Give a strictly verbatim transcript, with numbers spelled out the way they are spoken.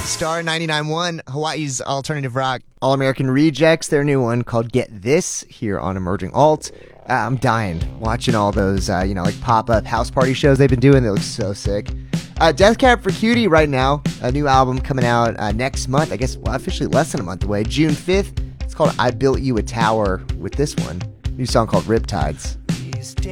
Star ninety-nine point one, Hawaii's alternative rock. All American Rejects, their new one called Get This, here on Emerging Alt. Uh, I'm dying watching all those, uh, you know, like pop-up house party shows they've been doing. They look so sick. Uh, Death Cab for Cutie right now. A new album coming out uh, next month. I guess, well, officially less than a month away. June fifth. It's called I Built You a Tower with this one. New song called Riptides.